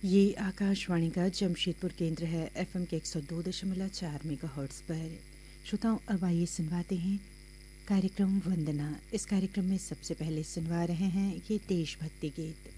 ये आकाशवाणी का जमशेदपुर केंद्र है। एफएम के 102.4 मेगाहर्ट्ज़ पर। श्रोताओं, अब आइए सुनवाते हैं कार्यक्रम वंदना। इस कार्यक्रम में सबसे पहले सुनवा रहे हैं ये देशभक्ति गीत।